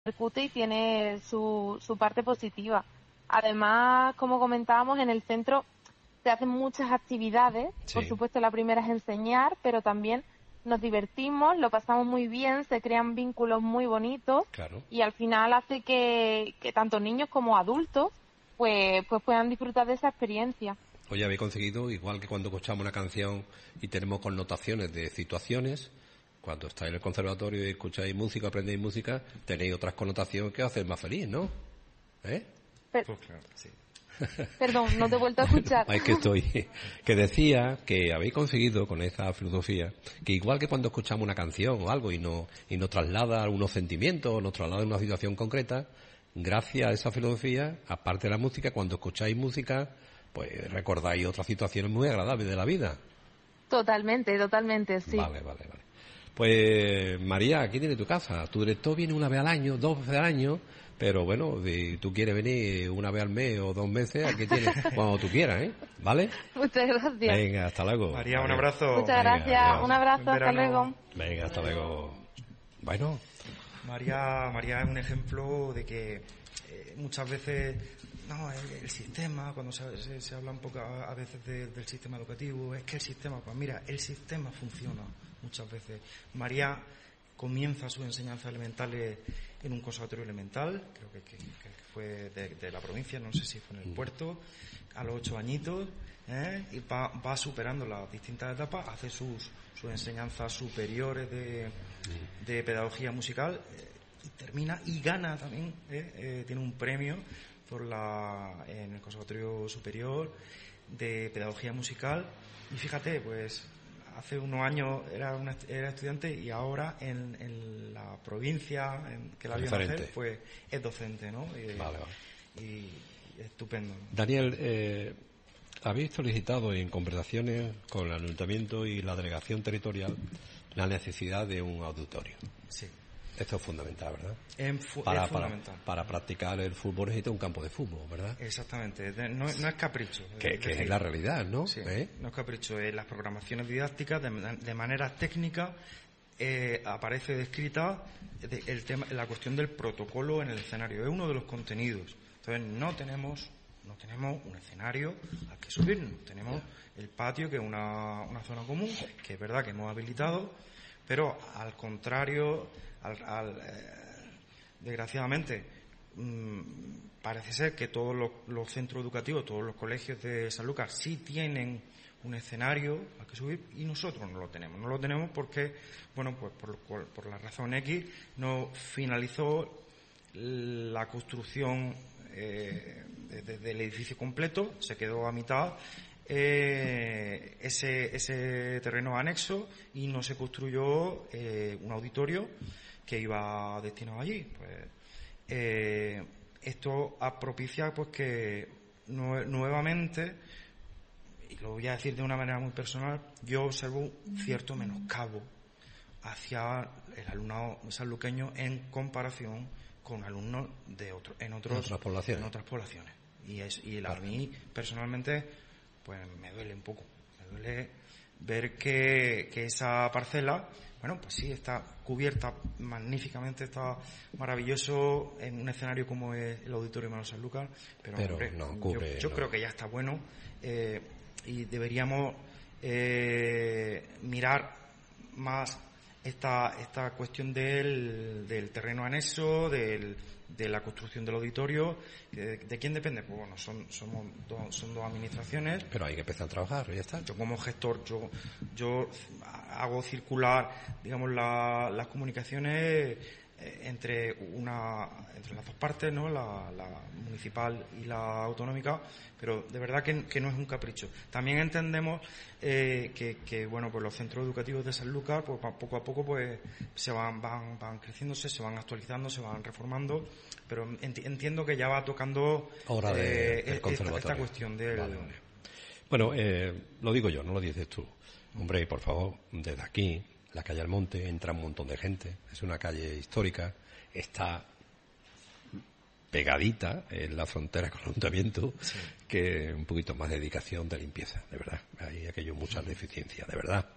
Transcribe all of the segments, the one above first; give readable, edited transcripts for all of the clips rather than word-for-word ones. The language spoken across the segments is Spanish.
repercute y tiene su parte positiva. Además, como comentábamos, en el centro se hacen muchas actividades. Sí. Por supuesto, la primera es enseñar, pero también nos divertimos, lo pasamos muy bien, se crean vínculos muy bonitos. Claro. Y al final hace que tanto niños como adultos pues puedan disfrutar de esa experiencia. Hoy habéis conseguido, igual que cuando escuchamos una canción y tenemos connotaciones de situaciones, cuando estáis en el conservatorio y escucháis música, aprendéis música, tenéis otras connotaciones que os hacen más feliz, ¿no? Pues claro, sí. Perdón, no te he vuelto a escuchar. Es que que decía que habéis conseguido con esa filosofía que igual que cuando escuchamos una canción o algo y nos traslada algunos sentimientos, o nos traslada una situación concreta, gracias a esa filosofía, aparte de la música, cuando escucháis música, pues recordáis otras situaciones muy agradables de la vida. Totalmente, sí. Vale. Pues María, aquí tienes tu casa. Tu director viene una vez al año, 2 veces al año, pero bueno, si tú quieres venir una vez al mes o 2 meses, aquí tienes cuando tú quieras, ¿eh? ¿Vale? Muchas gracias. Venga, hasta luego. María, un abrazo. Muchas gracias, adiós. un abrazo, Buen hasta verano. luego. Venga, hasta luego. Bueno, María es un ejemplo de que muchas veces el sistema, cuando se habla un poco a veces del sistema educativo, es que el sistema, pues mira, el sistema funciona muchas veces. María comienza sus enseñanzas elementales en un conservatorio elemental, creo que fue de la provincia, no sé si fue en el puerto, a los 8 añitos, y va superando las distintas etapas, hace sus enseñanzas superiores de pedagogía musical, y termina y gana también, tiene un premio en el Conservatorio Superior de Pedagogía Musical. Y fíjate, pues hace unos años era estudiante y ahora en la provincia que la vio nacer, pues es docente, ¿no? Vale. Y estupendo. Daniel, habéis solicitado en conversaciones con el Ayuntamiento y la Delegación Territorial la necesidad de un auditorio. Sí. Esto es fundamental, ¿verdad? Es fundamental. Para practicar el fútbol necesita un campo de fútbol, ¿verdad? Exactamente. No es capricho. Que es la realidad, ¿no? Sí, no es capricho. Las programaciones didácticas, de manera técnica, aparece descrita la cuestión del protocolo en el escenario. Es uno de los contenidos. Entonces, no tenemos un escenario al que subirnos. Tenemos el patio, que es una zona común, que es verdad que hemos habilitado, pero al contrario, desgraciadamente, parece ser que todos los centros educativos, todos los colegios de Sanlúcar sí tienen un escenario al que subir y nosotros no lo tenemos. No lo tenemos porque, bueno, pues por la razón X no finalizó la construcción del edificio completo, se quedó a mitad ese terreno anexo y no se construyó un auditorio que iba destinado allí. Pues esto propicia pues que nuevamente, y lo voy a decir de una manera muy personal, yo observo un cierto menoscabo hacia el alumnado sanluqueño en comparación con alumnos en otras poblaciones. Y a mí personalmente pues me duele un poco, me duele ver que esa parcela, bueno, pues sí, está cubierta magníficamente, está maravilloso en un escenario como es el Auditorio Manuel Sanlúcar, pero hombre, no cubre, yo creo que ya está bueno, y deberíamos mirar más esta cuestión del terreno anexo, de la construcción del auditorio. ¿De quién depende? Pues bueno, son dos administraciones. Pero hay que empezar a trabajar, ya está. Yo como gestor, yo hago circular, digamos, las comunicaciones entre las dos partes, ¿no? La municipal y la autonómica, pero de verdad que no es un capricho. También entendemos que bueno, pues los centros educativos de Sanlúcar, pues poco a poco pues se van creciéndose, se van actualizando, se van reformando, pero entiendo que ya va tocando esta cuestión del... Vale. Bueno, lo digo yo, no lo dices tú. Hombre, por favor, desde aquí, la calle Almonte, entra un montón de gente, es una calle histórica, está pegadita en la frontera con el ayuntamiento, sí, que un poquito más de dedicación de limpieza, de verdad. Hay aquello muchas deficiencias, de verdad.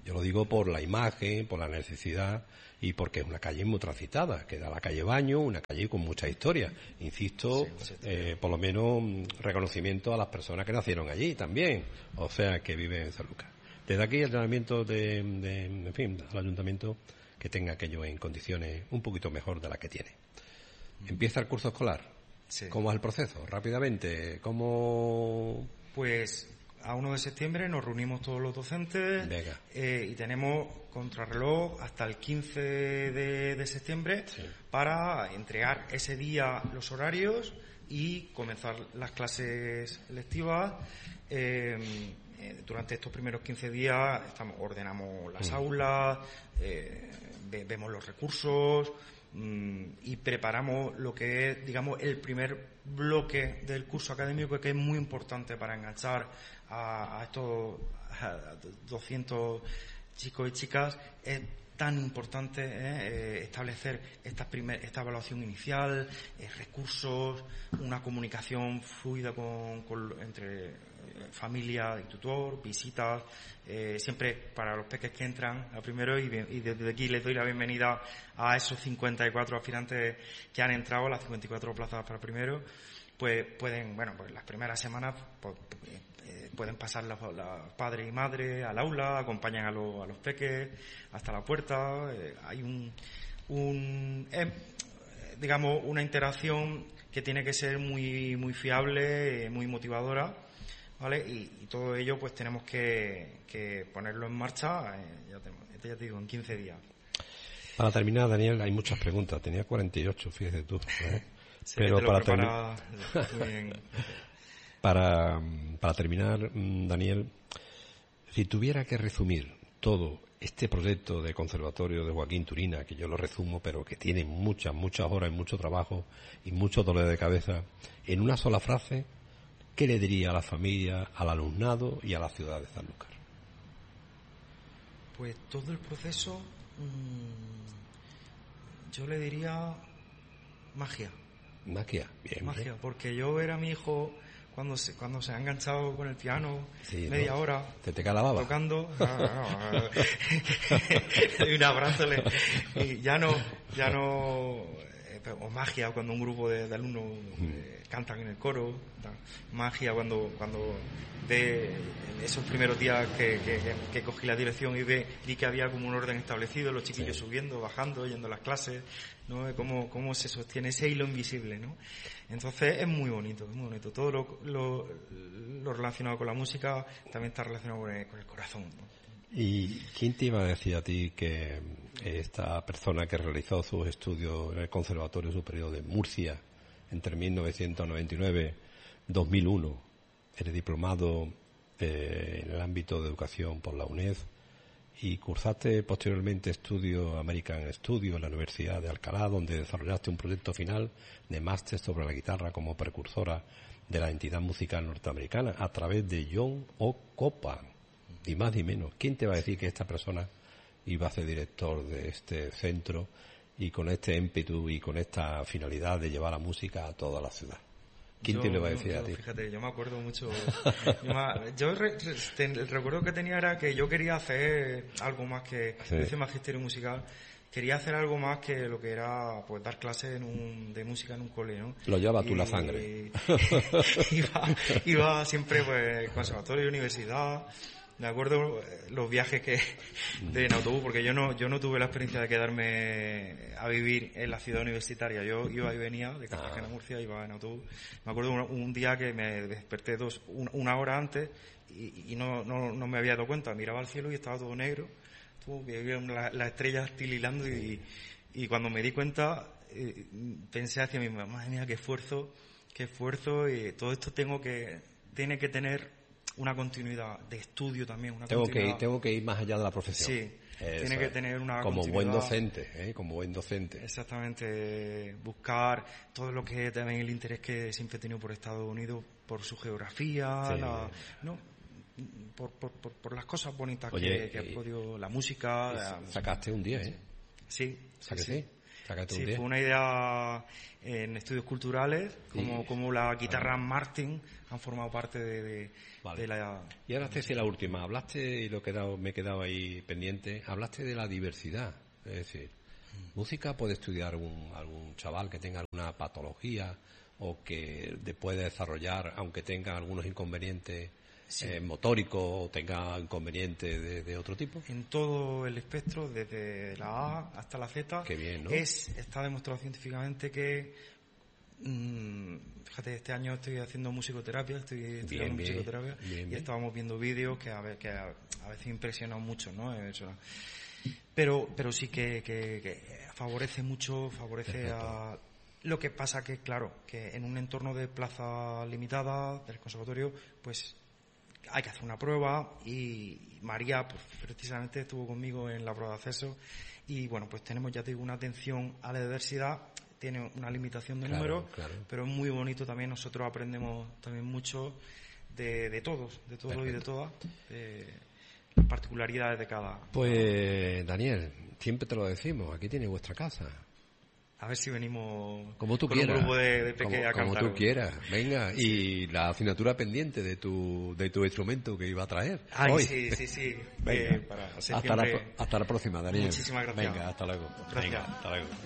Yo lo digo por la imagen, por la necesidad y porque es una calle muy transitada, que da la calle Baño, una calle con mucha historia. Insisto, por lo menos reconocimiento a las personas que nacieron allí también, o sea, que viven en Sanlúcar. Desde aquí el llamamiento en fin, al ayuntamiento que tenga aquello en condiciones un poquito mejor de las que tiene. Empieza el curso escolar. Sí. ¿Cómo es el proceso? Rápidamente, ¿cómo...? Pues a 1 de septiembre nos reunimos todos los docentes y tenemos contrarreloj hasta el 15 de septiembre para entregar ese día los horarios y comenzar las clases lectivas. Durante estos primeros 15 días ordenamos las aulas, vemos los recursos y preparamos lo que es, digamos, el primer bloque del curso académico, que es muy importante para enganchar a estos 200 chicos y chicas. Es tan importante establecer esta evaluación inicial, recursos, una comunicación fluida entre familia y tutor, visitas, siempre para los peques que entran a primero, y desde aquí les doy la bienvenida a esos 54 aspirantes que han entrado a las 54 plazas para primero. Pues pueden, pues las primeras semanas pueden pasar los padres y madres al aula, acompañan a los peques hasta la puerta. Hay digamos, una interacción que tiene que ser muy, muy fiable, muy motivadora, ¿vale? Y todo ello pues tenemos que ponerlo en marcha, ya te digo, en 15 días. Para terminar, Daniel, hay muchas preguntas. Tenía 48, fíjate tú. Sí, pero para terminar, Daniel, si tuviera que resumir todo este proyecto de conservatorio de Joaquín Turina, que yo lo resumo, pero que tiene muchas horas y mucho trabajo y mucho dolor de cabeza, en una sola frase, ¿qué le diría a la familia, al alumnado y a la ciudad de Sanlúcar? Pues todo el proceso, yo le diría magia. Magia, bien. Magia, porque yo ver a mi hijo cuando se ha enganchado con el piano media hora te calababa tocando, y un abrazo, y ya no o magia cuando un grupo de alumnos cantan en el coro, magia cuando ve esos primeros días que cogí la dirección y vi que había como un orden establecido, los chiquillos subiendo, bajando, yendo a las clases, ¿no? Cómo se sostiene ese hilo invisible, ¿no? Entonces es muy bonito. Todo lo relacionado con la música también está relacionado con el corazón, ¿no? ¿Y quién te iba a decir a ti que esta persona que realizó sus estudios en el Conservatorio Superior de Murcia entre 1999 y 2001, eres diplomado en el ámbito de educación por la UNED y cursaste posteriormente estudios American Studios en la Universidad de Alcalá, donde desarrollaste un proyecto final de máster sobre la guitarra como precursora de la entidad musical norteamericana a través de John O. Copan? Ni más ni menos. ¿Quién te va a decir que esta persona iba a ser director de este centro y con este ímpetu y con esta finalidad de llevar la música a toda la ciudad? ¿Quién te lo va a decir a ti? Fíjate, yo me acuerdo mucho. El recuerdo que tenía era que yo quería hacer algo más que ese magisterio musical. Quería hacer algo más que lo que era pues dar clases de música en un cole, ¿no? Lo llevaba tú la sangre. Iba siempre pues conservatorio, universidad. Me acuerdo los viajes en autobús, porque yo no tuve la experiencia de quedarme a vivir en la ciudad universitaria. Yo iba y venía de Cartagena a Murcia, iba en autobús. Me acuerdo un día que me desperté una hora antes y no me había dado cuenta. Miraba al cielo y estaba todo negro. Veía las estrellas tirilando y cuando me di cuenta pensé hacia mí, madre mía, qué esfuerzo, y todo esto tiene que tener una continuidad de estudio también. Tengo que ir más allá de la profesión. Sí, tiene que tener una como continuidad. como buen docente. Exactamente, buscar todo lo que también el interés que siempre he tenido por Estados Unidos, por su geografía, por las cosas bonitas que ha podido, la música. Sacaste un 10, ¿eh? Sí. Sácate un Sí, 10. fue una idea en estudios culturales, como la guitarra Martin han formado parte de la... Y ahora te decía la última, hablaste, y me he quedado ahí pendiente, hablaste de la diversidad, es decir, música puede estudiar algún chaval que tenga alguna patología o que puede desarrollar, aunque tenga algunos inconvenientes motóricos o tenga inconvenientes de otro tipo. En todo el espectro, desde la A hasta la Z, Qué bien, ¿no? Está demostrado científicamente que, fíjate, este año estoy haciendo musicoterapia, estoy estudiando musicoterapia, y estábamos viendo vídeos que a veces impresionan mucho, ¿no? Eso. Pero sí que favorece mucho, a... Lo que pasa que, claro, que en un entorno de plaza limitada del conservatorio, pues hay que hacer una prueba, y María, pues precisamente estuvo conmigo en la prueba de acceso, y bueno, pues tenemos, ya te digo, una atención a la diversidad, tiene una limitación de números, pero es muy bonito también, nosotros aprendemos también mucho de todos, y de todas, las particularidades de cada... Pues, Daniel, siempre te lo decimos, aquí tienes vuestra casa. A ver si venimos como tú con quieras, un grupo de pequeña a cantar. Como tú quieras, venga. Sí. Y la asignatura pendiente de tu instrumento que iba a traer. Ay, hoy. Sí. Venga, Para hasta la próxima, Daniel. Muchísimas gracias. Venga, hasta luego. Gracias. Venga, hasta luego.